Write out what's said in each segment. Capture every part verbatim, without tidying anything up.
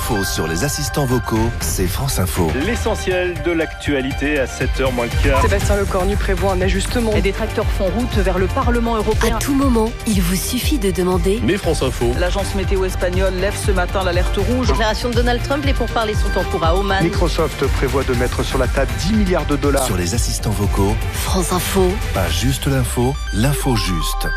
L'info sur les assistants vocaux, c'est France Info. L'essentiel de l'actualité à sept heures moins le quart. Sébastien Lecornu prévoit un ajustement. Les détracteurs font route vers le Parlement européen. À tout moment, il vous suffit de demander. Mais France Info. L'agence météo espagnole lève ce matin l'alerte rouge. Déclaration de Donald Trump, les pourparlers sont en cours à Oman. Microsoft prévoit de mettre sur la table dix milliards de dollars. Sur les assistants vocaux, France Info. Pas juste l'info, l'info juste.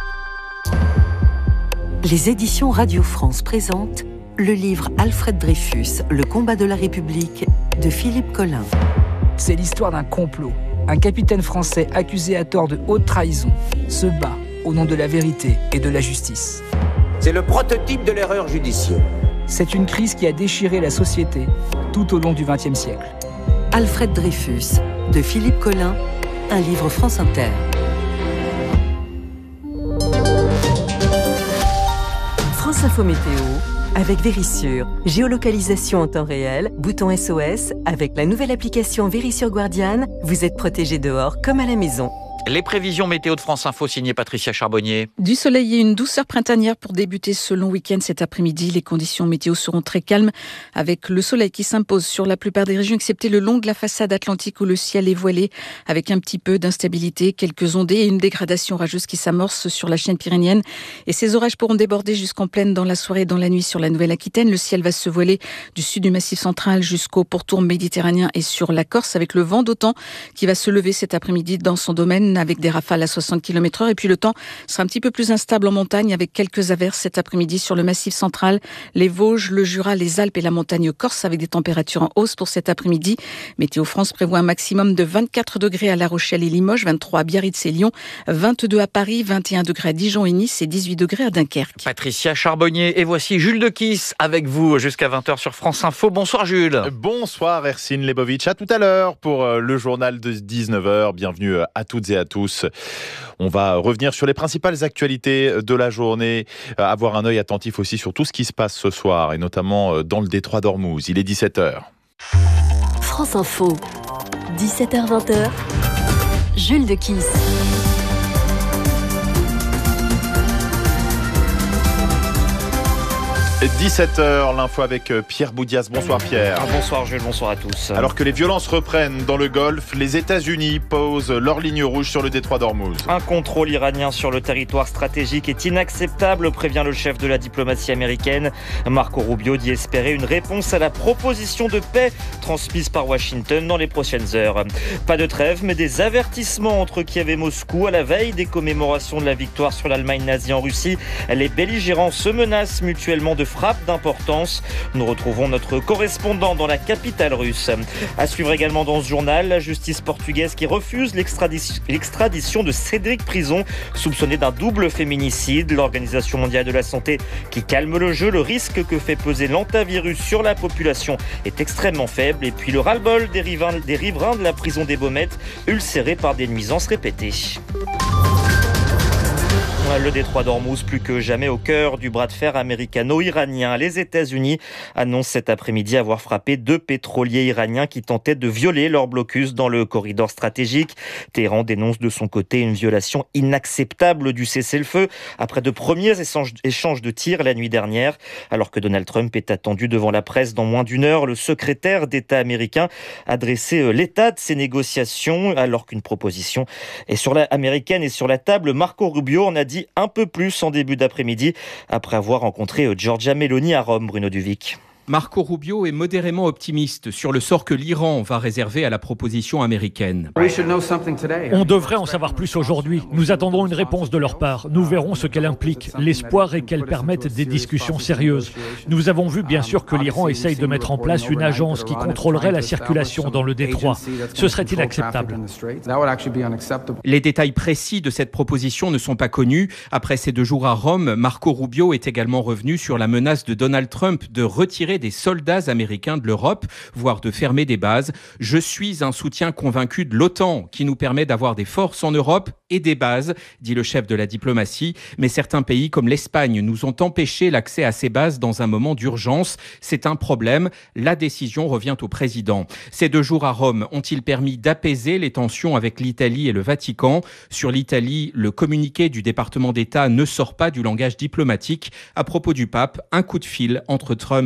Les éditions Radio France présentent le livre Alfred Dreyfus, Le combat de la République de Philippe Collin. C'est l'histoire d'un complot. Un capitaine français accusé à tort de haute trahison se bat au nom de la vérité et de la justice. C'est le prototype de l'erreur judiciaire. C'est une crise qui a déchiré la société tout au long du vingtième siècle. Alfred Dreyfus de Philippe Collin, un livre France Inter. France Info Météo avec Vérissure. Géolocalisation en temps réel, bouton S O S. Avec la nouvelle application Vérissure Guardian, vous êtes protégé dehors comme à la maison. Les prévisions météo de France Info signées Patricia Charbonnier. Du soleil et une douceur printanière pour débuter ce long week-end cet après-midi. Les conditions météo seront très calmes avec le soleil qui s'impose sur la plupart des régions excepté le long de la façade atlantique où le ciel est voilé avec un petit peu d'instabilité, quelques ondées et une dégradation orageuse qui s'amorce sur la chaîne pyrénéenne. Et ces orages pourront déborder jusqu'en pleine dans la soirée et dans la nuit sur la Nouvelle-Aquitaine. Le ciel va se voiler du sud du Massif central jusqu'au pourtour méditerranéen et sur la Corse avec le vent d'OTAN qui va se lever cet après-midi dans son domaine avec des rafales à soixante kilomètres heure. Et puis le temps sera un petit peu plus instable en montagne avec quelques averses cet après-midi sur le Massif central, les Vosges, le Jura, les Alpes et la montagne corse avec des températures en hausse pour cet après-midi. Météo France prévoit un maximum de vingt-quatre degrés à La Rochelle et Limoges, vingt-trois à Biarritz et Lyon, vingt-deux à Paris, vingt et un degrés à Dijon et Nice et dix-huit degrés à Dunkerque. Patricia Charbonnier et voici Jules Dequisse avec vous jusqu'à vingt heures sur France Info. Bonsoir Jules. Bonsoir Ercine Lebovic. À tout à l'heure pour le journal de dix-neuf heures. Bienvenue à toutes et à tous. On va revenir sur les principales actualités de la journée, avoir un œil attentif aussi sur tout ce qui se passe ce soir et notamment dans le détroit d'Ormuz. Il est dix-sept heures. France Info, dix-sept heures vingt, Jules Dequisse. dix-sept heures, l'info avec Pierre Boudias. Bonsoir Pierre. Bonsoir Jules, bonsoir à tous. Alors que les violences reprennent dans le Golfe, les États-Unis posent leur ligne rouge sur le détroit d'Ormuz. Un contrôle iranien sur le territoire stratégique est inacceptable, prévient le chef de la diplomatie américaine. Marco Rubio dit espérer une réponse à la proposition de paix transmise par Washington dans les prochaines heures. Pas de trêve, mais des avertissements entre Kiev et Moscou à la veille des commémorations de la victoire sur l'Allemagne nazie en Russie. Les belligérants se menacent mutuellement de frappe d'importance. Nous retrouvons notre correspondant dans la capitale russe. À suivre également dans ce journal, la justice portugaise qui refuse l'extradition, l'extradition de Cédric Prison, soupçonné d'un double féminicide. L'Organisation mondiale de la santé qui calme le jeu. Le risque que fait peser l'antivirus sur la population est extrêmement faible. Et puis le ras-le-bol des riverains, des riverains de la prison des Baumettes, ulcérés par des nuisances répétées. Le détroit d'Ormuz plus que jamais au cœur du bras de fer américano-iranien. Les États-Unis annoncent cet après-midi avoir frappé deux pétroliers iraniens qui tentaient de violer leur blocus dans le corridor stratégique. Téhéran dénonce de son côté une violation inacceptable du cessez-le-feu après de premiers échanges de tirs la nuit dernière. Alors que Donald Trump est attendu devant la presse dans moins d'une heure, le secrétaire d'État américain a dressé l'état de ces négociations alors qu'une proposition est sur la américaine et sur la table. Marco Rubio en a dit un peu plus en début d'après-midi après avoir rencontré Giorgia Meloni à Rome, Bruno Duvic. Marco Rubio est modérément optimiste sur le sort que l'Iran va réserver à la proposition américaine. On devrait en savoir plus aujourd'hui. Nous attendons une réponse de leur part. Nous verrons ce qu'elle implique. L'espoir est qu'elle permette des discussions sérieuses. Nous avons vu bien sûr que l'Iran essaye de mettre en place une agence qui contrôlerait la circulation dans le détroit. Ce serait inacceptable. Les détails précis de cette proposition ne sont pas connus. Après ces deux jours à Rome, Marco Rubio est également revenu sur la menace de Donald Trump de retirer des soldats américains de l'Europe, voire de fermer des bases. Je suis un soutien convaincu de l'OTAN qui nous permet d'avoir des forces en Europe et des bases, dit le chef de la diplomatie. Mais certains pays comme l'Espagne nous ont empêché l'accès à ces bases dans un moment d'urgence. C'est un problème. La décision revient au président. Ces deux jours à Rome ont-ils permis d'apaiser les tensions avec l'Italie et le Vatican? Sur l'Italie, le communiqué du département d'État ne sort pas du langage diplomatique. À propos du pape, un coup de fil entre Trump et Léon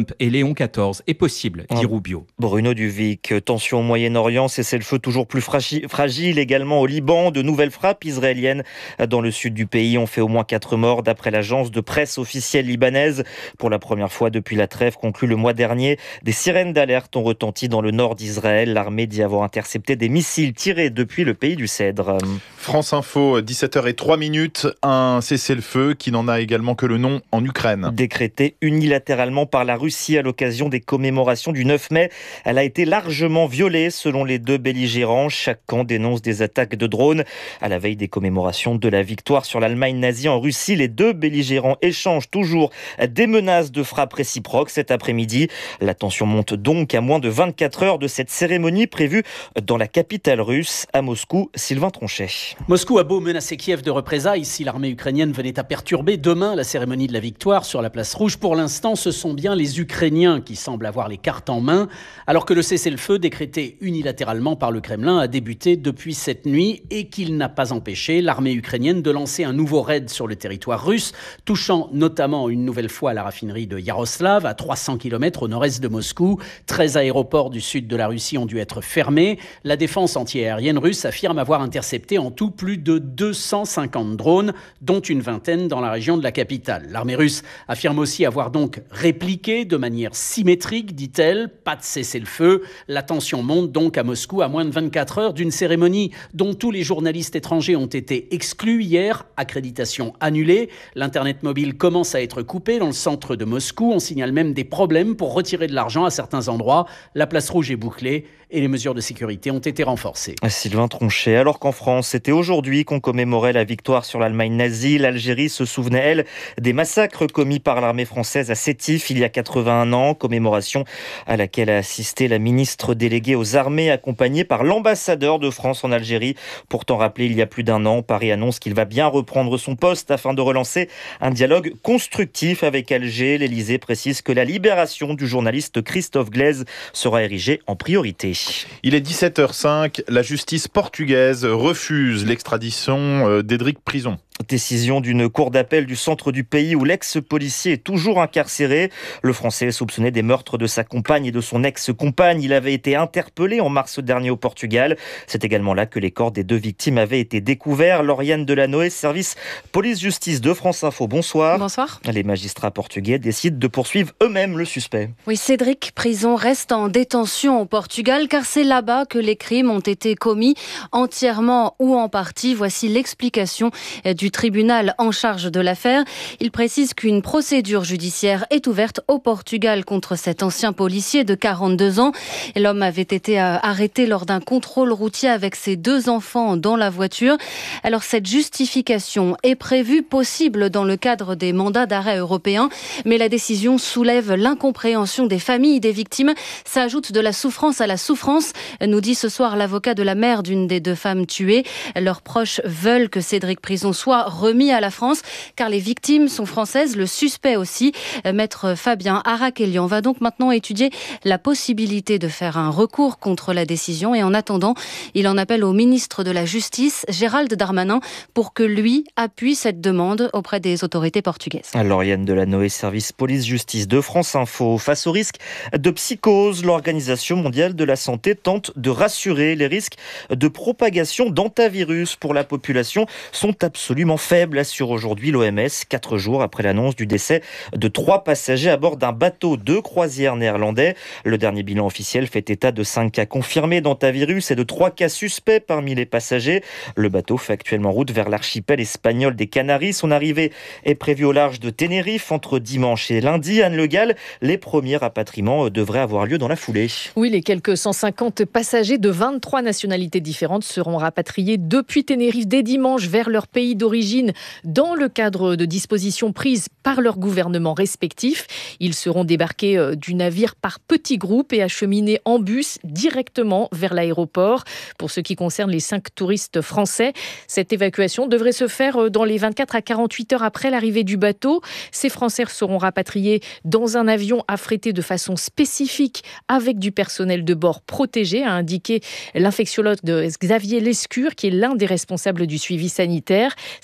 Léon quatorze est possible, dit Rubio. Bruno Duvic, tension au Moyen-Orient, cessez-le-feu toujours plus fragile également au Liban. De nouvelles frappes israéliennes dans le sud du pays ont fait au moins quatre morts d'après l'agence de presse officielle libanaise. Pour la première fois depuis la trêve conclue le mois dernier, des sirènes d'alerte ont retenti dans le nord d'Israël. L'armée dit avoir intercepté des missiles tirés depuis le pays du Cèdre. France Info, dix-sept heures zéro trois minutes, un cessez-le-feu qui n'en a également que le nom en Ukraine. Décrété unilatéralement par la Russie à l'occasion des commémorations du neuf mai, elle a été largement violée selon les deux belligérants. Chaque camp dénonce des attaques de drones. À la veille des commémorations de la victoire sur l'Allemagne nazie en Russie, les deux belligérants échangent toujours des menaces de frappe réciproques cet après-midi. La tension monte donc à moins de vingt-quatre heures de cette cérémonie prévue dans la capitale russe. À Moscou, Sylvain Tronchet. Moscou a beau menacer Kiev de représailles si l'armée ukrainienne venait à perturber demain la cérémonie de la victoire sur la place rouge. Pour l'instant, ce sont bien les Ukrainiens qui semblent avoir les cartes en main, alors que le cessez-le-feu décrété unilatéralement par le Kremlin a débuté depuis cette nuit et qu'il n'a pas empêché l'armée ukrainienne de lancer un nouveau raid sur le territoire russe, touchant notamment une nouvelle fois la raffinerie de Yaroslav, à trois cents kilomètres au nord-est de Moscou. treize aéroports du sud de la Russie ont dû être fermés. La défense antiaérienne russe affirme avoir intercepté en tout plus de deux cent cinquante drones, dont une vingtaine dans la région de la capitale. L'armée russe affirme aussi avoir donc répliqué de manière symétrique, dit-elle. Pas de cessez-le-feu. La tension monte donc à Moscou à moins de vingt-quatre heures d'une cérémonie dont tous les journalistes étrangers ont été exclus hier. Accréditation annulée. L'Internet mobile commence à être coupé dans le centre de Moscou. On signale même des problèmes pour retirer de l'argent à certains endroits. La place rouge est bouclée et les mesures de sécurité ont été renforcées. Sylvain Tronchet, alors qu'en France, c'était aujourd'hui qu'on commémorait la victoire sur l'Allemagne nazie. L'Algérie se souvenait, elle, des massacres commis par l'armée française à Sétif il y a quatre-vingt-un ans. Commémoration à laquelle a assisté la ministre déléguée aux armées, accompagnée par l'ambassadeur de France en Algérie. Pourtant rappelé il y a plus d'un an, Paris annonce qu'il va bien reprendre son poste afin de relancer un dialogue constructif avec Alger. L'Élysée précise que la libération du journaliste Christophe Glaise sera érigée en priorité. Il est dix-sept heures cinq, la justice portugaise refuse l'extradition d'Édric Prison. Décision d'une cour d'appel du centre du pays où l'ex-policier est toujours incarcéré. Le Français est soupçonné des meurtres de sa compagne et de son ex-compagne. Il avait été interpellé en mars dernier au Portugal. C'est également là que les corps des deux victimes avaient été découverts. Lauriane Delanoë, service police-justice de France Info. Bonsoir. Bonsoir. Les magistrats portugais décident de poursuivre eux-mêmes le suspect. Oui, Cédric Prison reste en détention au Portugal car c'est là-bas que les crimes ont été commis entièrement ou en partie. Voici l'explication du du tribunal en charge de l'affaire. Il précise qu'une procédure judiciaire est ouverte au Portugal contre cet ancien policier de quarante-deux ans. L'homme avait été arrêté lors d'un contrôle routier avec ses deux enfants dans la voiture. Alors cette justification est prévue possible dans le cadre des mandats d'arrêt européens, mais la décision soulève l'incompréhension des familles des victimes. Ça ajoute de la souffrance à la souffrance, nous dit ce soir l'avocat de la mère d'une des deux femmes tuées. Leurs proches veulent que Cédric Prison soit remis à la France, car les victimes sont françaises, le suspect aussi. Maître Fabien Arakelian va donc maintenant étudier la possibilité de faire un recours contre la décision et en attendant, il en appelle au ministre de la Justice, Gérald Darmanin, pour que lui appuie cette demande auprès des autorités portugaises. Lauriane Delanoë, service police-justice de France Info. Face au risque de psychose, l'Organisation mondiale de la santé tente de rassurer. Les risques de propagation d'hantavirus pour la population sont absolument faible, assure aujourd'hui l'O M S, quatre jours après l'annonce du décès de trois passagers à bord d'un bateau de croisière néerlandais. Le dernier bilan officiel fait état de cinq cas confirmés d'hantavirus et de trois cas suspects parmi les passagers. Le bateau fait actuellement route vers l'archipel espagnol des Canaries. Son arrivée est prévue au large de Tenerife entre dimanche et lundi. Anne Le Gall, les premiers rapatriements devraient avoir lieu dans la foulée. Oui, les quelques cent cinquante passagers de vingt-trois nationalités différentes seront rapatriés depuis Tenerife dès dimanche vers leur pays d'origine dans le cadre de dispositions prises par leurs gouvernements respectifs. Ils seront débarqués du navire par petits groupes et acheminés en bus directement vers l'aéroport. Pour ce qui concerne les cinq touristes français, cette évacuation devrait se faire dans les vingt-quatre à quarante-huit heures après l'arrivée du bateau. Ces Français seront rapatriés dans un avion affrété de façon spécifique avec du personnel de bord protégé, a indiqué l'infectiologue de Xavier Lescure, qui est l'un des responsables du suivi sanitaire.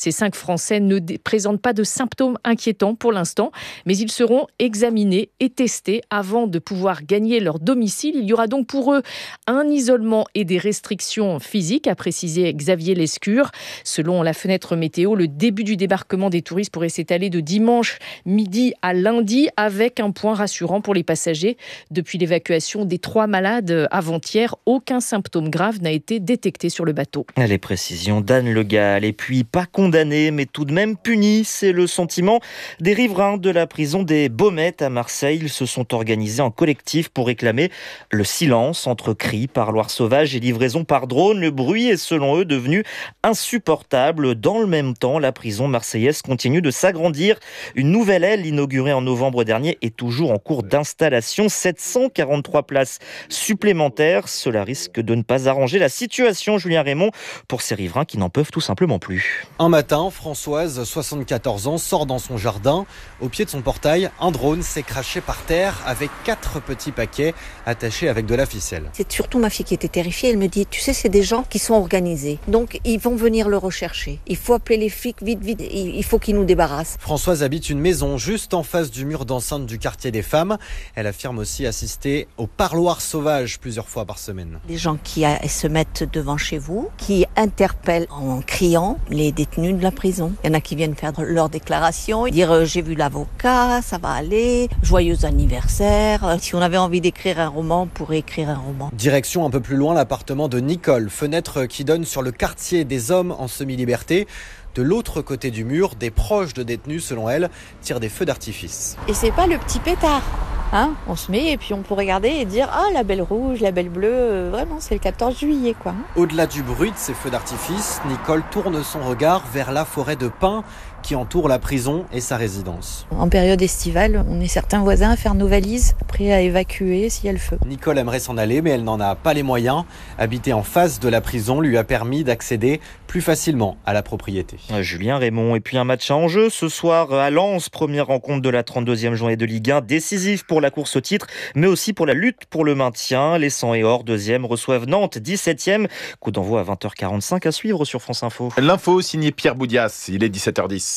Ces cinq Français ne dé- présentent pas de symptômes inquiétants pour l'instant, mais ils seront examinés et testés avant de pouvoir gagner leur domicile. Il y aura donc pour eux un isolement et des restrictions physiques, a précisé Xavier Lescure. Selon la fenêtre météo, le début du débarquement des touristes pourrait s'étaler de dimanche midi à lundi, avec un point rassurant pour les passagers. Depuis l'évacuation des trois malades avant-hier, aucun symptôme grave n'a été détecté sur le bateau. Les précisions d'Anne Le Gall. Et puis, pas condamné, mais tout de même puni. C'est le sentiment des riverains de la prison des Baumettes à Marseille. Ils se sont organisés en collectif pour réclamer le silence entre cris, parloirs sauvages et livraisons par drone. Le bruit est, selon eux, devenu insupportable. Dans le même temps, la prison marseillaise continue de s'agrandir. Une nouvelle aile inaugurée en novembre dernier est toujours en cours d'installation. sept cent quarante-trois places supplémentaires. Cela risque de ne pas arranger la situation, Julien Raymond, pour ces riverains qui n'en peuvent tout simplement plus. Un matin, Françoise, soixante-quatorze ans, sort dans son jardin. Au pied de son portail, un drone s'est craché par terre avec quatre petits paquets attachés avec de la ficelle. C'est surtout ma fille qui était terrifiée. Elle me dit, tu sais, c'est des gens qui sont organisés. Donc, ils vont venir le rechercher. Il faut appeler les flics vite, vite. Il faut qu'ils nous débarrassent. Françoise habite une maison juste en face du mur d'enceinte du quartier des femmes. Elle affirme aussi assister au parloir sauvage plusieurs fois par semaine. Des gens qui se mettent devant chez vous, qui interpellent en criant les détenus de la prison. Il y en a qui viennent faire leur déclaration, dire euh, j'ai vu l'avocat, ça va aller, joyeux anniversaire. Si on avait envie d'écrire un roman, on pourrait écrire un roman. Direction un peu plus loin l'appartement de Nicole, fenêtre qui donne sur le quartier des hommes en semi-liberté. De l'autre côté du mur, des proches de détenus, selon elle, tirent des feux d'artifice. Et c'est pas le petit pétard. Hein, on se met et puis on peut regarder et dire « Ah, la belle rouge, la belle bleue, euh, vraiment, c'est le quatorze juillet, quoi. » Au-delà du bruit de ces feux d'artifice, Nicole tourne son regard vers la forêt de pins qui entoure la prison et sa résidence. En période estivale, on est certains voisins à faire nos valises, prêts à évacuer s'il y a le feu. Nicole aimerait s'en aller, mais elle n'en a pas les moyens. Habiter en face de la prison lui a permis d'accéder plus facilement à la propriété. Julien Raymond. Et puis un match en jeu ce soir à Lens, première rencontre de la trente-deuxième journée de Ligue un, décisif pour la course au titre, mais aussi pour la lutte pour le maintien. Les cent et or, deuxième, reçoivent Nantes, dix-septième. Coup d'envoi à vingt heures quarante-cinq à suivre sur France Info. L'info signé Pierre Boudias, il est dix-sept heures dix.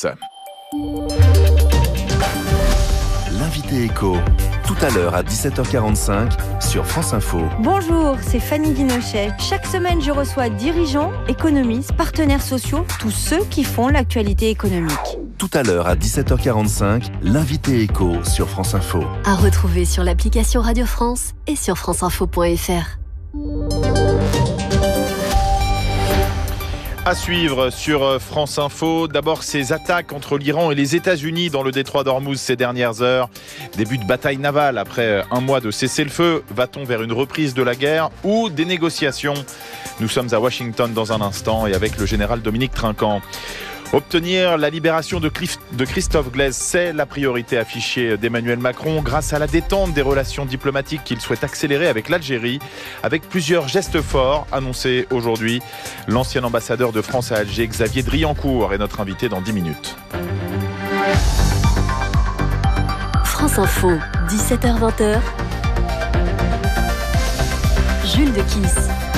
L'invité éco, tout à l'heure à dix-sept heures quarante-cinq sur France Info. Bonjour, c'est Fanny Guinochet. Chaque semaine, je reçois dirigeants, économistes, partenaires sociaux, tous ceux qui font l'actualité économique. Tout à l'heure à dix-sept heures quarante-cinq, l'invité éco sur France Info. À retrouver sur l'application Radio France et sur franceinfo point fr. À suivre sur France Info, d'abord ces attaques entre l'Iran et les États-Unis dans le détroit d'Ormuz ces dernières heures. Début de bataille navale après un mois de cessez-le-feu. Va-t-on vers une reprise de la guerre ou des négociations ? Nous sommes à Washington dans un instant et avec le général Dominique Trinquant. Obtenir la libération de, Cliff, de Christophe Glaise, c'est la priorité affichée d'Emmanuel Macron grâce à la détente des relations diplomatiques qu'il souhaite accélérer avec l'Algérie, avec plusieurs gestes forts annoncés aujourd'hui. L'ancien ambassadeur de France à Alger, Xavier Driancourt, est notre invité dans dix minutes. France Info, dix-sept heures vingt. Jules de Kiss.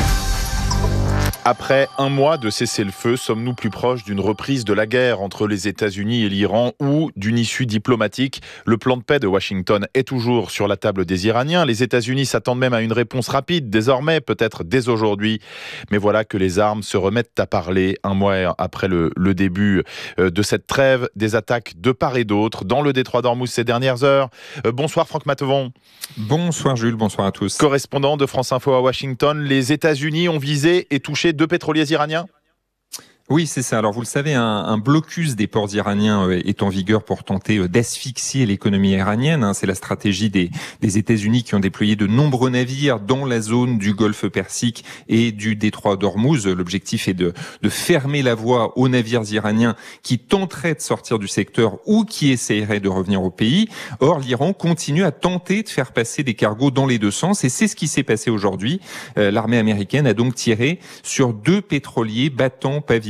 Après un mois de cessez-le-feu, sommes-nous plus proches d'une reprise de la guerre entre les États-Unis et l'Iran ou d'une issue diplomatique ? Le plan de paix de Washington est toujours sur la table des Iraniens. Les États-Unis s'attendent même à une réponse rapide, désormais, peut-être dès aujourd'hui. Mais voilà que les armes se remettent à parler un mois après le, le début de cette trêve, des attaques de part et d'autre dans le détroit d'Ormuz ces dernières heures. Bonsoir Franck Matevon. Bonsoir Jules, bonsoir à tous. Correspondant de France Info à Washington, les États-Unis ont visé et touché deux pétroliers iraniens ? Oui, c'est ça. Alors, vous le savez, un, un blocus des ports iraniens euh, est en vigueur pour tenter euh, d'asphyxier l'économie iranienne. Hein. C'est la stratégie des, des États-Unis qui ont déployé de nombreux navires dans la zone du Golfe Persique et du détroit d'Ormuz. L'objectif est de, de fermer la voie aux navires iraniens qui tenteraient de sortir du secteur ou qui essaieraient de revenir au pays. Or, l'Iran continue à tenter de faire passer des cargos dans les deux sens et c'est ce qui s'est passé aujourd'hui. Euh, l'armée américaine a donc tiré sur deux pétroliers battant pavillon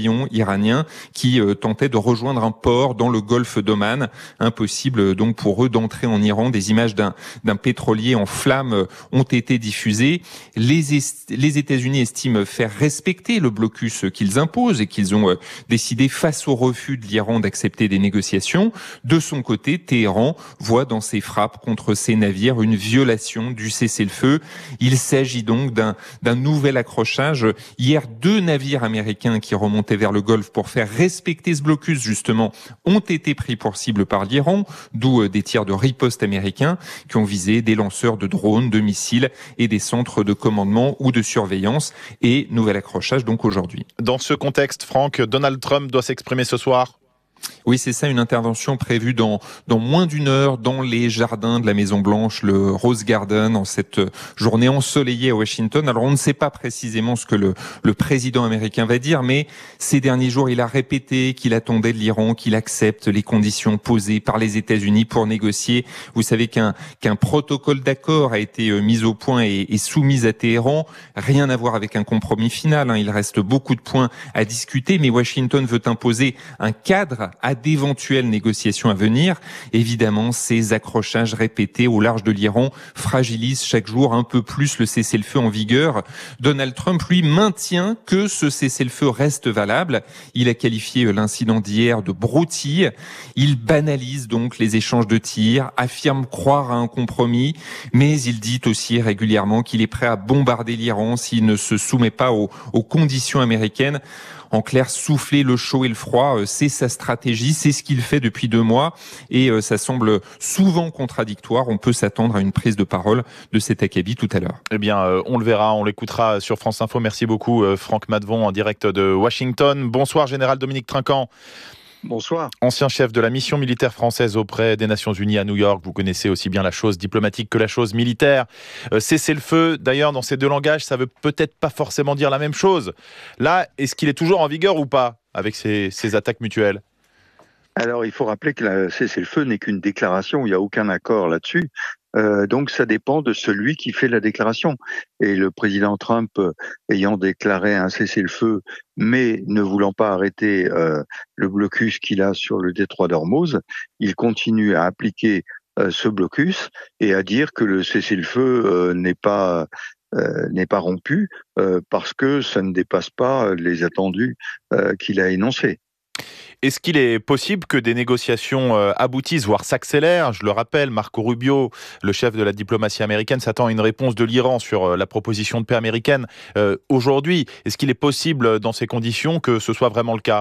avions iraniens qui euh, tentaient de rejoindre un port dans le golfe d'Oman. Impossible donc pour eux d'entrer en Iran. Des images d'un, d'un pétrolier en flammes ont été diffusées. Les, est- les États-Unis estiment faire respecter le blocus qu'ils imposent et qu'ils ont euh, décidé face au refus de l'Iran d'accepter des négociations. De son côté, Téhéran voit dans ses frappes contre ses navires une violation du cessez-le-feu. Il s'agit donc d'un, d'un nouvel accrochage. Hier, deux navires américains qui remontaient vers le Golfe pour faire respecter ce blocus, justement, ont été pris pour cible par l'Iran, d'où des tirs de riposte américains qui ont visé des lanceurs de drones, de missiles et des centres de commandement ou de surveillance. Et nouvel accrochage donc aujourd'hui. Dans ce contexte, Franck, Donald Trump doit s'exprimer ce soir. Oui, c'est ça, une intervention prévue dans dans moins d'une heure dans les jardins de la Maison-Blanche, le Rose Garden, en cette journée ensoleillée à Washington. Alors, on ne sait pas précisément ce que le, le président américain va dire, mais ces derniers jours, il a répété qu'il attendait de l'Iran qu'il accepte les conditions posées par les États-Unis pour négocier. Vous savez qu'un qu'un protocole d'accord a été mis au point et, et soumis à Téhéran. Rien à voir avec un compromis final, hein. Il reste beaucoup de points à discuter, mais Washington veut imposer un cadre à d'éventuelles négociations à venir. Évidemment, ces accrochages répétés au large de l'Iran fragilisent chaque jour un peu plus le cessez-le-feu en vigueur. Donald Trump, lui, maintient que ce cessez-le-feu reste valable. Il a qualifié l'incident d'hier de broutille. Il banalise donc les échanges de tirs, affirme croire à un compromis, mais il dit aussi régulièrement qu'il est prêt à bombarder l'Iran s'il ne se soumet pas aux, aux conditions américaines. En clair, souffler le chaud et le froid, c'est sa stratégie, c'est ce qu'il fait depuis deux mois et ça semble souvent contradictoire. On peut s'attendre à une prise de parole de cet acabit tout à l'heure. Eh bien, euh, on le verra, on l'écoutera sur France Info. Merci beaucoup, euh, Franck Madvon, en direct de Washington. Bonsoir, Général Dominique Trinquant. Bonsoir. Ancien chef de la mission militaire française auprès des Nations Unies à New York. Vous connaissez aussi bien la chose diplomatique que la chose militaire. Euh, cessez-le-feu, d'ailleurs, dans ces deux langages, ça veut peut-être pas forcément dire la même chose. Là, est-ce qu'il est toujours en vigueur ou pas avec ces, ces attaques mutuelles ? Alors, il faut rappeler que le cessez-le-feu n'est qu'une déclaration. Il n'y a aucun accord là-dessus. Euh, donc, ça dépend de celui qui fait la déclaration. Et le président Trump, euh, ayant déclaré un cessez-le-feu, mais ne voulant pas arrêter euh, le blocus qu'il a sur le détroit d'Ormuz, il continue à appliquer euh, ce blocus et à dire que le cessez-le-feu euh, n'est pas euh, n'est pas rompu euh, parce que ça ne dépasse pas les attendus euh, qu'il a énoncés. Est-ce qu'il est possible que des négociations aboutissent, voire s'accélèrent ? Je le rappelle, Marco Rubio, le chef de la diplomatie américaine, s'attend à une réponse de l'Iran sur la proposition de paix américaine euh, aujourd'hui. Est-ce qu'il est possible, dans ces conditions, que ce soit vraiment le cas ?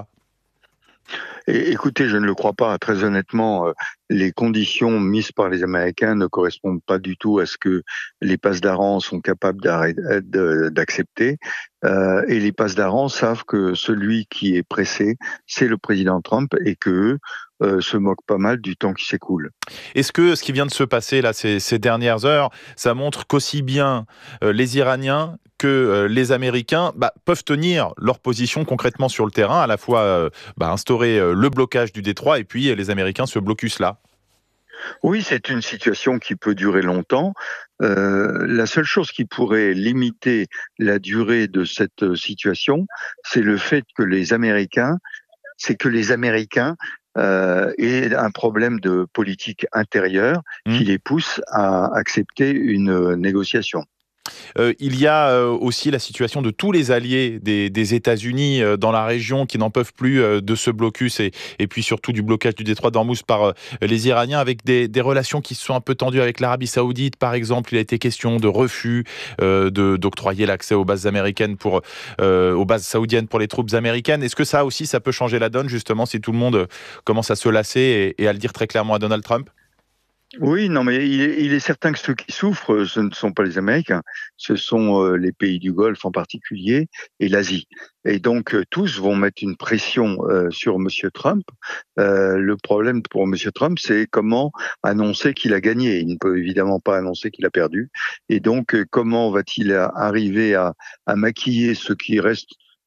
Et, écoutez, je ne le crois pas. Très honnêtement, euh, les conditions mises par les Américains ne correspondent pas du tout à ce que les passedarans sont capables d'accepter. Euh, et les passedarans savent que celui qui est pressé, c'est le président Trump et qu'eux euh, se moquent pas mal du temps qui s'écoule. Est-ce que ce qui vient de se passer là ces, ces dernières heures, ça montre qu'aussi bien euh, les Iraniens que euh, les Américains bah, peuvent tenir leur position concrètement sur le terrain, à la fois euh, bah, instaurer euh, le blocage du détroit et puis euh, les Américains ce blocus-là? Oui, c'est une situation qui peut durer longtemps. Euh, la seule chose qui pourrait limiter la durée de cette situation, c'est le fait que les Américains, c'est que les Américains euh, aient un problème de politique intérieure mmh. qui les pousse à accepter une négociation. Euh, il y a euh, aussi la situation de tous les alliés des, des États-Unis euh, dans la région qui n'en peuvent plus euh, de ce blocus et, et puis surtout du blocage du détroit d'Ormuz par euh, les Iraniens, avec des, des relations qui se sont un peu tendues avec l'Arabie Saoudite. Par exemple, il a été question de refus euh, de, d'octroyer l'accès aux bases américaines pour, euh, aux bases saoudiennes pour les troupes américaines. Est-ce que ça aussi, ça peut changer la donne justement si tout le monde commence à se lasser et, et à le dire très clairement à Donald Trump ? Oui, non, mais il est, il est certain que ceux qui souffrent, ce ne sont pas les Américains, ce sont euh, les pays du Golfe en particulier et l'Asie. Et donc, euh, tous vont mettre une pression euh, sur Monsieur Trump. Euh, le problème pour Monsieur Trump, c'est comment annoncer qu'il a gagné. Il ne peut évidemment pas annoncer qu'il a perdu. Et donc, euh, comment va-t-il arriver à, à maquiller ce qui reste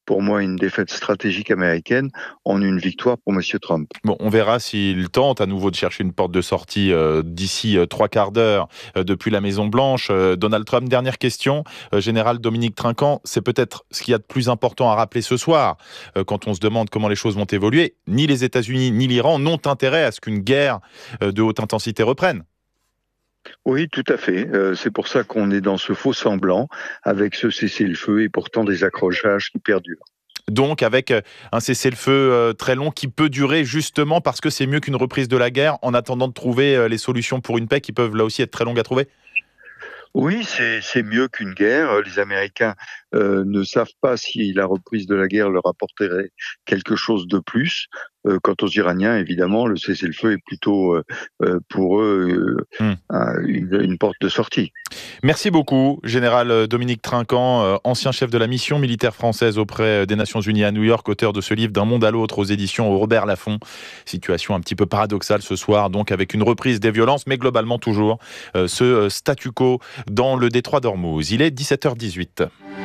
pour moi une défaite stratégique américaine en une victoire pour M. Trump. Bon, on verra s'il tente à nouveau de chercher une porte de sortie euh, d'ici euh, trois quarts d'heure euh, depuis la Maison-Blanche. Euh, Donald Trump, dernière question. Euh, Général Dominique Trinquant, c'est peut-être ce qu'il y a de plus important à rappeler ce soir, euh, quand on se demande comment les choses vont évoluer. Ni les États-Unis ni l'Iran n'ont intérêt à ce qu'une guerre euh, de haute intensité reprenne. Oui, tout à fait. Euh, c'est pour ça qu'on est dans ce faux semblant, avec ce cessez-le-feu et pourtant des accrochages qui perdurent. Donc avec un cessez-le-feu très long qui peut durer justement parce que c'est mieux qu'une reprise de la guerre en attendant de trouver les solutions pour une paix qui peuvent là aussi être très longues à trouver. Oui, c'est, c'est mieux qu'une guerre. Les Américains euh, ne savent pas si la reprise de la guerre leur apporterait quelque chose de plus. Euh, quant aux Iraniens, évidemment, le cessez-le-feu est plutôt euh, euh, pour eux euh, hmm. une, une porte de sortie. Merci beaucoup, Général Dominique Trinquant, euh, ancien chef de la mission militaire française auprès des Nations Unies à New York, auteur de ce livre D'un monde à l'autre aux éditions Robert Laffont. Situation un petit peu paradoxale ce soir, donc avec une reprise des violences, mais globalement toujours euh, ce euh, statu quo dans le détroit d'Ormuz. Il est dix-sept heures dix-huit.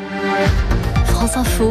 France Info,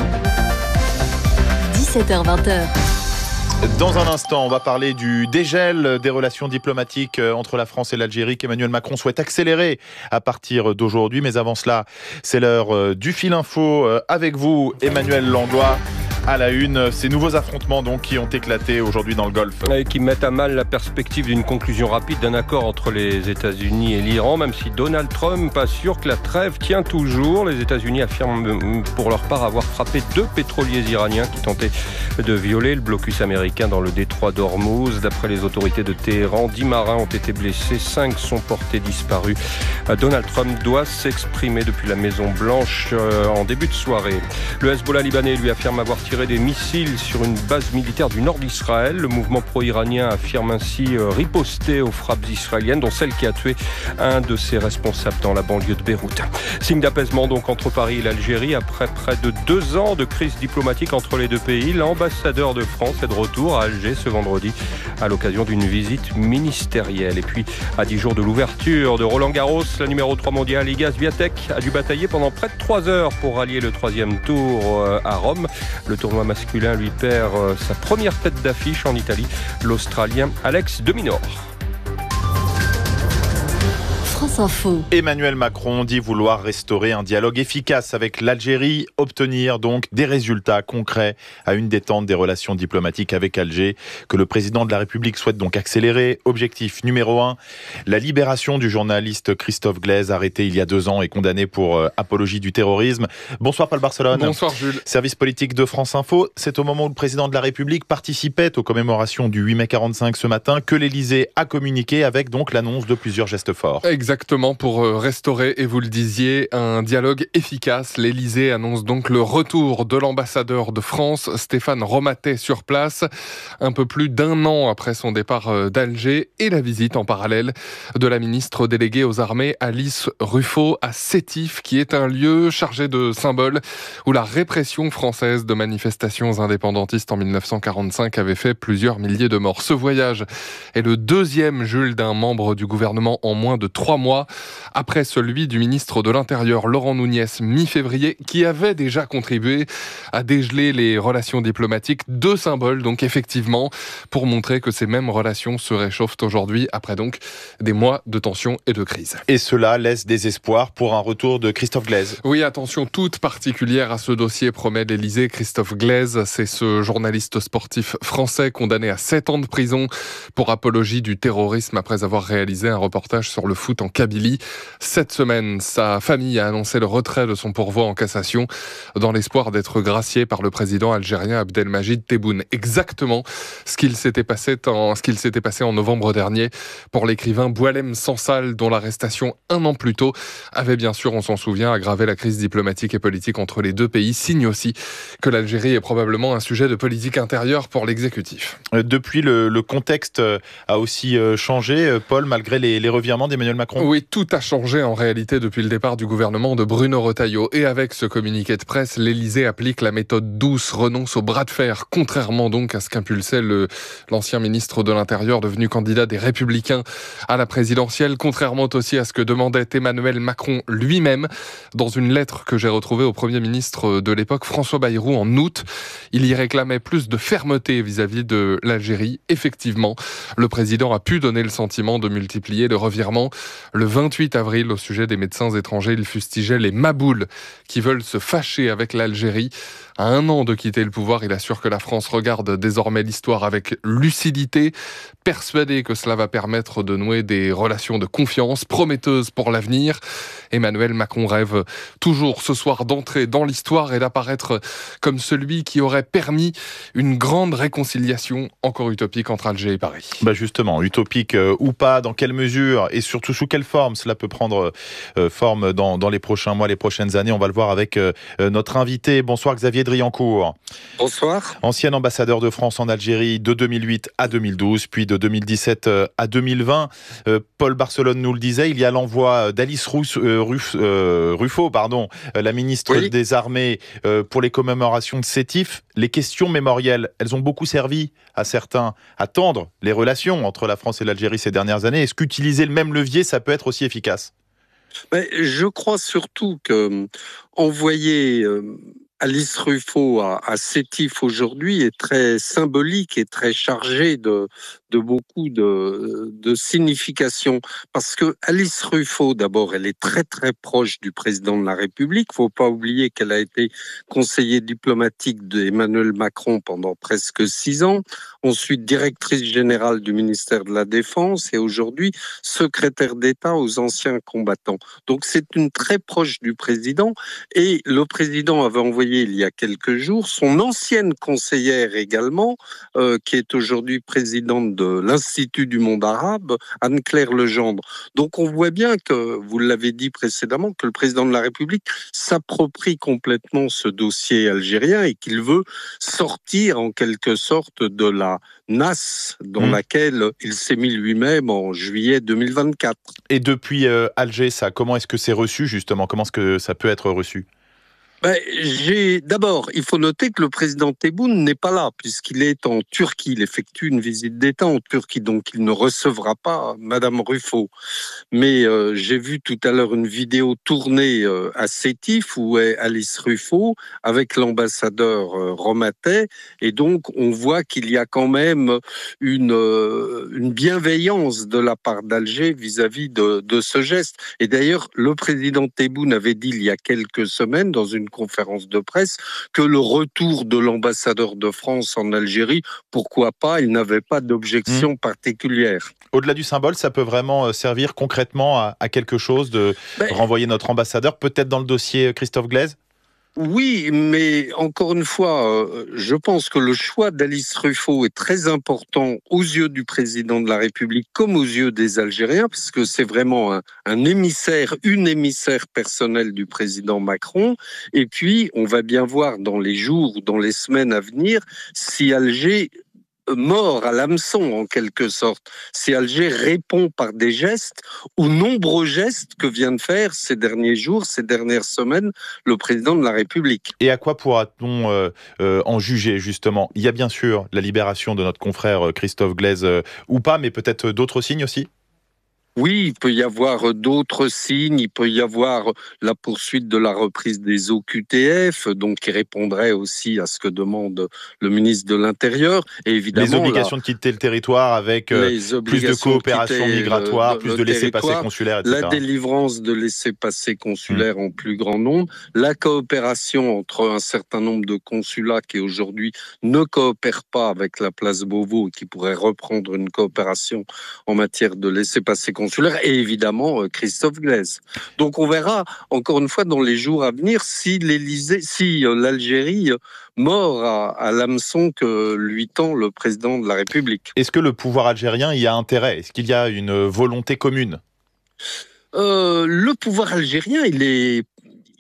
dix-sept heures vingt. Dans un instant, on va parler du dégel des relations diplomatiques entre la France et l'Algérie qu'Emmanuel Macron souhaite accélérer à partir d'aujourd'hui. Mais avant cela, c'est l'heure du fil info avec vous, Emmanuel Langlois. À la une, ces nouveaux affrontements donc qui ont éclaté aujourd'hui dans le Golfe. Et qui mettent à mal la perspective d'une conclusion rapide d'un accord entre les États-Unis et l'Iran, même si Donald Trump assure que la trêve tient toujours. Les États-Unis affirment pour leur part avoir frappé deux pétroliers iraniens qui tentaient de violer le blocus américain dans le détroit d'Ormuz. D'après les autorités de Téhéran, dix marins ont été blessés, cinq sont portés disparus. Donald Trump doit s'exprimer depuis la Maison-Blanche en début de soirée. Le Hezbollah libanais lui affirme avoir tiré des missiles sur une base militaire du nord d'Israël. Le mouvement pro-iranien affirme ainsi riposter aux frappes israéliennes, dont celle qui a tué un de ses responsables dans la banlieue de Beyrouth. Signe d'apaisement donc entre Paris et l'Algérie. Après près de deux ans de crise diplomatique entre les deux pays, l'ambassadeur de France est de retour à Alger ce vendredi à l'occasion d'une visite ministérielle. Et puis, à dix jours de l'ouverture de Roland Garros, la numéro trois mondiale Iga Swiatek a dû batailler pendant près de trois heures pour rallier le troisième tour à Rome. Le tournoi masculin lui perd sa première tête d'affiche en Italie, l'Australien Alex de Minaur. France Info. Emmanuel Macron dit vouloir restaurer un dialogue efficace avec l'Algérie, obtenir donc des résultats concrets à une détente des relations diplomatiques avec Alger, que le président de la République souhaite donc accélérer. Objectif numéro un, la libération du journaliste Christophe Glaise, arrêté il y a deux ans et condamné pour euh, apologie du terrorisme. Bonsoir Paul Barcelone. Bonsoir Jules. Service politique de France Info. C'est au moment où le président de la République participait aux commémorations du huit mai quarante-cinq ce matin que l'Élysée a communiqué avec donc l'annonce de plusieurs gestes forts. Exactement. Exactement, pour restaurer, et vous le disiez, un dialogue efficace. L'Élysée annonce donc le retour de l'ambassadeur de France, Stéphane Romatet, sur place, un peu plus d'un an après son départ d'Alger, et la visite en parallèle de la ministre déléguée aux armées, Alice Ruffo, à Sétif, qui est un lieu chargé de symboles où la répression française de manifestations indépendantistes en mille neuf cent quarante-cinq avait fait plusieurs milliers de morts. Ce voyage est le deuxième, Jules, d'un membre du gouvernement en moins de trois mois, après celui du ministre de l'Intérieur, Laurent Nunez, mi-février, qui avait déjà contribué à dégeler les relations diplomatiques. Deux symboles, donc effectivement, pour montrer que ces mêmes relations se réchauffent aujourd'hui, après donc des mois de tension et de crise. Et cela laisse des espoirs pour un retour de Christophe Glaise. Oui, attention toute particulière à ce dossier, promet l'Élysée. Christophe Glaise, c'est ce journaliste sportif français condamné à sept ans de prison pour apologie du terrorisme après avoir réalisé un reportage sur le foot en Kabylie. Cette semaine, sa famille a annoncé le retrait de son pourvoi en cassation dans l'espoir d'être gracié par le président algérien Abdelmajid Tebboune. Exactement ce qu'il s'était passé en, ce qu'il s'était passé en novembre dernier pour l'écrivain Boualem Sansal, dont l'arrestation un an plus tôt avait bien sûr, on s'en souvient, aggravé la crise diplomatique et politique entre les deux pays. Signe aussi que l'Algérie est probablement un sujet de politique intérieure pour l'exécutif. Depuis, le, le contexte a aussi changé, Paul, malgré les, les revirements d'Emmanuel Macron. Oui, tout a changé en réalité depuis le départ du gouvernement de Bruno Retailleau. Et avec ce communiqué de presse, l'Élysée applique la méthode douce, renonce au bras de fer, contrairement donc à ce qu'impulsait le, l'ancien ministre de l'Intérieur devenu candidat des Républicains à la présidentielle, contrairement aussi à ce que demandait Emmanuel Macron lui-même dans une lettre que j'ai retrouvée au Premier ministre de l'époque, François Bayrou, en août. Il y réclamait plus de fermeté vis-à-vis de l'Algérie. Effectivement, le président a pu donner le sentiment de multiplier le revirement. Le vingt-huit avril, au sujet des médecins étrangers, il fustigeait les maboules qui veulent se fâcher avec l'Algérie. À un an de quitter le pouvoir, il assure que la France regarde désormais l'histoire avec lucidité, persuadé que cela va permettre de nouer des relations de confiance prometteuses pour l'avenir. Emmanuel Macron rêve toujours ce soir d'entrer dans l'histoire et d'apparaître comme celui qui aurait permis une grande réconciliation, encore utopique, entre Alger et Paris. Bah justement, utopique euh, ou pas, dans quelle mesure et surtout sous quelle forme cela peut prendre euh, forme dans, dans les prochains mois, les prochaines années. On va le voir avec euh, notre invité. Bonsoir Xavier Driancourt. Bonsoir. Ancien ambassadeur de France en Algérie de deux mille huit à deux mille douze, puis de deux mille dix-sept à deux mille vingt. Euh, Paul Barcelone nous le disait, il y a l'envoi d'Alice Rousse, euh, Ruff, euh, Ruffo, pardon, la ministre oui. des Armées, euh, pour les commémorations de Sétif. Les questions mémorielles, elles ont beaucoup servi à certains à tendre les relations entre la France et l'Algérie ces dernières années. Est-ce qu'utiliser le même levier, ça peut être aussi efficace ? Ben, je crois surtout que envoyer euh, Alice Ruffo à, à Sétif aujourd'hui est très symbolique et très chargé de, de beaucoup de, de signification. Parce que Alice Ruffo, d'abord, elle est très très proche du président de la République. Il ne faut pas oublier qu'elle a été conseillère diplomatique d'Emmanuel Macron pendant presque six ans. Ensuite, directrice générale du ministère de la Défense et aujourd'hui secrétaire d'État aux anciens combattants. Donc c'est une très proche du président et le président avait envoyé il y a quelques jours son ancienne conseillère également, euh, qui est aujourd'hui présidente de l'Institut du monde arabe, Anne-Claire Legendre. Donc on voit bien que, vous l'avez dit précédemment, que le président de la République s'approprie complètement ce dossier algérien et qu'il veut sortir en quelque sorte de la nasse dans mmh. laquelle il s'est mis lui-même en juillet deux mille vingt-quatre. Et depuis euh, Alger, ça, comment est-ce que c'est reçu justement ? Comment est-ce que ça peut être reçu ? Ben, j'ai... D'abord, il faut noter que le président Tebboune n'est pas là, puisqu'il est en Turquie. Il effectue une visite d'État en Turquie, donc il ne recevra pas Madame Ruffo. Mais euh, j'ai vu tout à l'heure une vidéo tournée euh, à Sétif, où est Alice Ruffo, avec l'ambassadeur euh, Romatet, et donc on voit qu'il y a quand même une, euh, une bienveillance de la part d'Alger vis-à-vis de, de ce geste. Et d'ailleurs, le président Tebboune avait dit il y a quelques semaines, dans une conférence de presse, que le retour de l'ambassadeur de France en Algérie, pourquoi pas, il n'avait pas d'objection mmh. particulière. Au-delà du symbole, ça peut vraiment servir concrètement à, à quelque chose de ben, renvoyer notre ambassadeur, peut-être dans le dossier Christophe Glaise ? Oui, mais encore une fois, je pense que le choix d'Alice Ruffo est très important aux yeux du président de la République comme aux yeux des Algériens, parce que c'est vraiment un, un émissaire, une émissaire personnelle du président Macron. Et puis, on va bien voir dans les jours ou dans les semaines à venir si Alger mord à l'hameçon en quelque sorte, si Alger répond par des gestes, aux nombreux gestes que vient de faire ces derniers jours, ces dernières semaines, le président de la République. Et à quoi pourra-t-on euh, euh, en juger justement ? Il y a bien sûr la libération de notre confrère Christophe Glaise euh, ou pas, mais peut-être d'autres signes aussi ? Oui, il peut y avoir d'autres signes, il peut y avoir la poursuite de la reprise des O Q T F, donc qui répondrait aussi à ce que demande le ministre de l'Intérieur. Et évidemment, les obligations la, de quitter le territoire avec euh, plus de coopération migratoire, le, plus de laissez-passer consulaires, et cetera. La délivrance de laissez-passer consulaires mmh. en plus grand nombre, la coopération entre un certain nombre de consulats qui aujourd'hui ne coopèrent pas avec la place Beauvau et qui pourraient reprendre une coopération en matière de laissez-passer consulaires, et évidemment Christophe Glaise. Donc on verra encore une fois dans les jours à venir si l'Élysée, si l'Algérie mord à, à l'hameçon que lui tend le président de la République. Est-ce que le pouvoir algérien y a intérêt ? Est-ce qu'il y a une volonté commune ? euh, Le pouvoir algérien, il est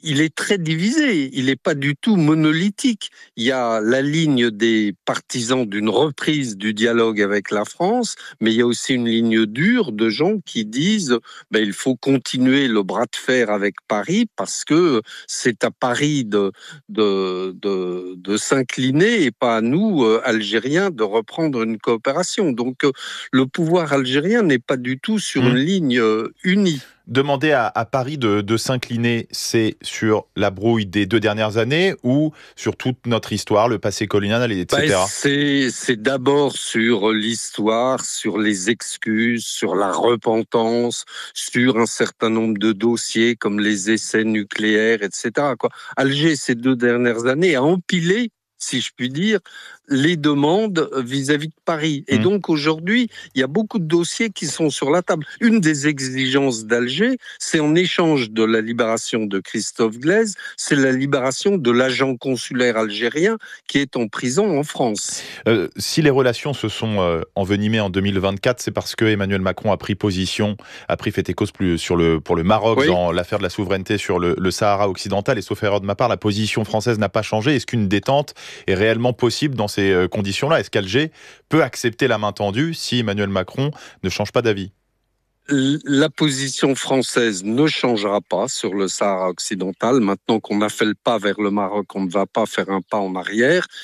il est très divisé, il n'est pas du tout monolithique. Il y a la ligne des partisans d'une reprise du dialogue avec la France, mais il y a aussi une ligne dure de gens qui disent ben, il faut continuer le bras de fer avec Paris parce que c'est à Paris de, de, de, de s'incliner et pas à nous, euh, Algériens, de reprendre une coopération. Donc euh, le pouvoir algérien n'est pas du tout sur mmh. une ligne euh, unie. Demander à, à Paris de, de s'incliner, c'est sur la brouille des deux dernières années ou sur toute notre histoire, le passé colonial, et cetera. Bah, c'est, c'est d'abord sur l'histoire, sur les excuses, sur la repentance, sur un certain nombre de dossiers comme les essais nucléaires, et cetera, quoi. Alger, ces deux dernières années, a empilé, si je puis dire, les demandes vis-à-vis de Paris. Et mmh. donc aujourd'hui, il y a beaucoup de dossiers qui sont sur la table. Une des exigences d'Alger, c'est en échange de la libération de Christophe Glaise, c'est la libération de l'agent consulaire algérien qui est en prison en France. Euh, si les relations se sont euh, envenimées en deux mille vingt-quatre, c'est parce que Emmanuel Macron a pris position, a pris fait et cause plus sur le, pour le Maroc oui. dans l'affaire de la souveraineté sur le, le Sahara occidental. Et sauf erreur de ma part, la position française n'a pas changé. Est-ce qu'une détente est réellement possible dans ces conditions-là? Est-ce qu'Alger peut accepter la main tendue si Emmanuel Macron ne change pas d'avis? La position française ne changera pas sur le Sahara occidental. Maintenant qu'on a fait le pas vers le Maroc, on ne va pas faire un pas en arrière.